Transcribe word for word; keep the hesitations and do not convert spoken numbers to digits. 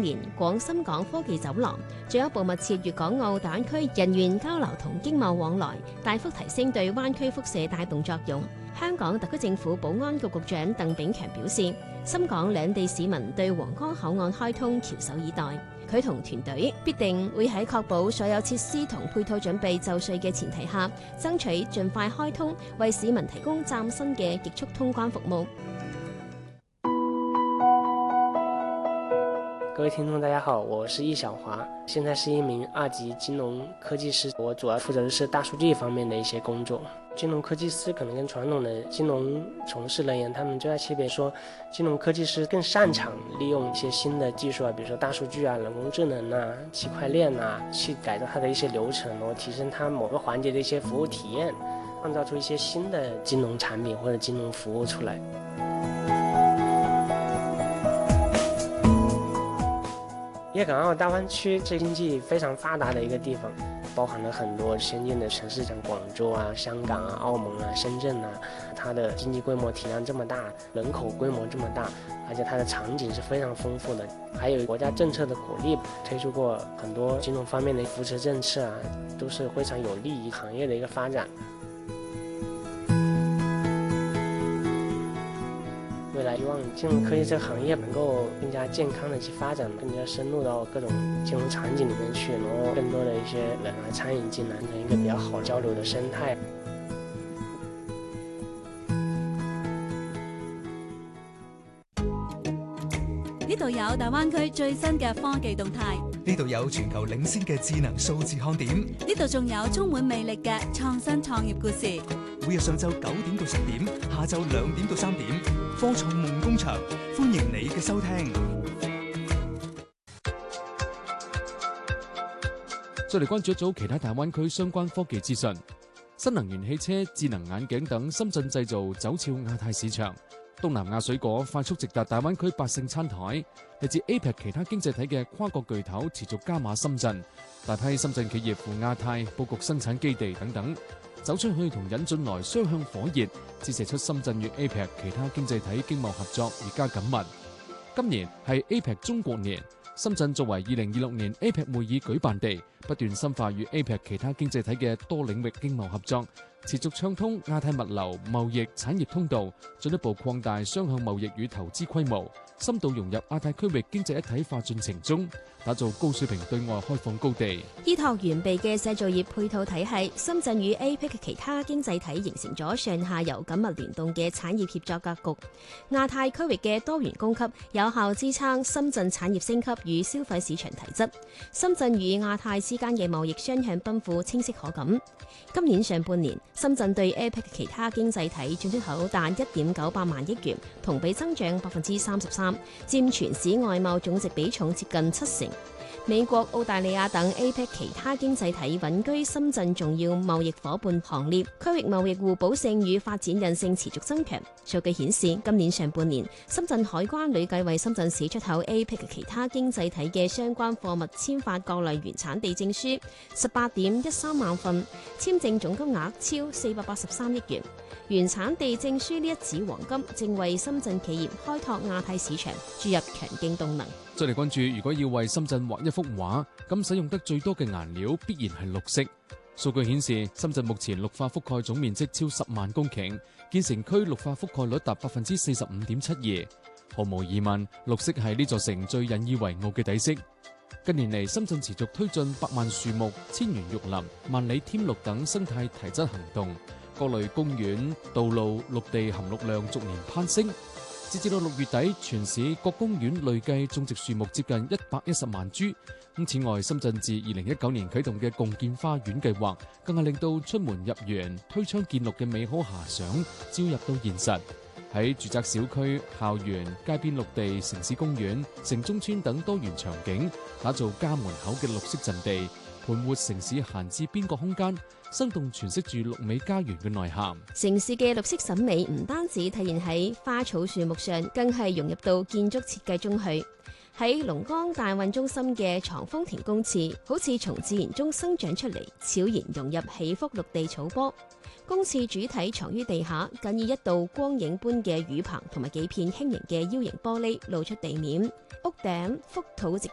年廣深港科技走廊，進一步密切粵港澳大灣區人員交流同經貿往來，大幅提升對灣區輻射帶動作用。香港特區政府保安局局長鄧炳強表示，深港兩地市民對皇崗口岸開通翹首以待。佢同團隊必定會喺確保所有設施同配套準備就緒嘅前提下，爭取盡快開通，為市民提供嶄新嘅極速通關服務。 各位聽眾大家好，我是易小華，現在是一名二級金融科技師，我主要負責的是大數據方面的一些工作。金融科技師可能跟傳統的金融從事人員，他們最大區別說，金融科技師更擅長利用一些新的技術啊，比如說大數據啊、人工智能啊、區塊鏈啊，去改造它的一些流程，然後提升它某個環節的一些服務體驗，創造出一些新的金融產品或者金融服務出來。粵港澳大灣區是經濟非常發達的一個地方，包含了很多先進的城市，像廣州啊、香港啊、澳門啊、深圳啊，它的經濟規模體量這麼大，人口規模這麼大，而且它的場景是非常豐富的，還有國家政策的鼓勵，推出過很多金融方面的扶持政策啊，都是非常有利於行業的一個發展。未來希望金融科技這個行業能夠更加健康的去發展，更加深入到各種金融場景裡面去，然後更多的一些人來參與進來，成一個比較好交流的生態。 呢度有大灣區最新嘅科技動態， 呢度有全球領先嘅智能數字看點， 呢度仲有充滿魅力嘅創新創業故事。 每日上晝九點到十點，下晝兩點到三點，科創夢工場，歡迎你嘅收聽。 再嚟關注一組其他大灣區相關科技資訊，新能源汽車、智能眼鏡等深圳製造走俏亞太市場。東南亞水果快速直達大灣區百姓餐台，嚟自 A P E C 其他經濟體嘅跨國巨頭持續加碼深圳，大批深圳企業赴亞太佈局生產基地等等，走出去同引進來雙向火熱，折射出深圳與 A P E C 其他經濟體經貿合作越加緊密。今年係 A P E C 中國年，深圳作為二零二六年 A P E C 會議舉辦地，不斷深化與 A P E C 其他經濟體嘅多領域經貿合作，持續暢通亞太物流、貿易、產業通道，進一步擴大雙向貿易與投資規模，深度融入亞太區域經濟一體化進程中，打造高水平對外開放高地。 依託完備嘅製造業配套體系，深圳與 A P E C 其他經濟體形成咗上下游緊密聯動嘅產業協作格局。亞太區域嘅多元供給有效支撐深圳產業升級與消費市場提質。深圳與亞太之間嘅貿易雙向奔赴清晰可感。今年上半年，深圳對 A P E C 其他經濟體進出口達一點九八萬億元，同比增長百分之三十三，佔全市外貿總值比重接近七成。美國、澳大利亞等 A P E C 其他經濟體穩居深圳重要貿易夥伴行列，區域貿易互補性與發展韌性持續增強。數據顯示，今年上半年，深圳海關累計為深圳市出口 A P E C 其他經濟體嘅相關貨物簽發各類原產地證書十八點一三萬份，簽證總金額超四百八十三億元。原產地證書呢一紙黃金，正為深圳企業開拓亞太市場注入強勁動能。 再嚟關注，如果要為深圳畫一幅畫，咁使用得最多嘅顏料必然係綠色。數據顯示，深圳目前綠化覆蓋總面積超十萬公頃，建成區綠化覆蓋率達百分之四十五點七二。毫無疑問，綠色係呢座城最引以為傲嘅底色。近年嚟，深圳持續推進百萬樹木、千園育林、萬里添綠等生態提質行動，各類公園、道路、綠地含綠量逐年攀升。截至到六月底，全市各公園累計種植樹木接近一百一十萬株。此外，深圳自二零一九年啟動嘅共建花園計劃，更係令到出門入園、推窗見綠嘅美好遐想招入到現實。喺住宅小區、校園、街邊綠地、城市公園、城中村等多元場景，打造家門口嘅綠色陣地，盤活城市閒置邊角空間，生動詮釋住綠美家園嘅內涵。 城市嘅綠色審美唔單止體現喺花草樹木上，更係融入到建築設計中去。喺龍崗大運中心嘅藏豐田公廁，好似從自然中生長出嚟，悄然融入起伏綠地草坡。公廁主體藏於地下，僅以一道光影般嘅雨棚同埋幾片輕盈嘅 U 型玻璃露出地面。屋頂覆土植